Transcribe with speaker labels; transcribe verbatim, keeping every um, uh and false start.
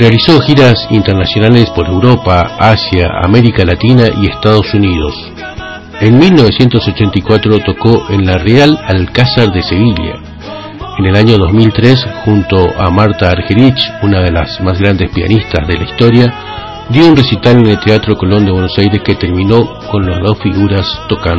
Speaker 1: Realizó giras internacionales por Europa, Asia, América Latina y Estados Unidos. En mil novecientos ochenta y cuatro tocó en la Real Alcázar de Sevilla. En el año dos mil tres, junto a Marta Argerich, una de las más grandes pianistas de la historia, dio un recital en el Teatro Colón de Buenos Aires que terminó con las dos figuras tocando.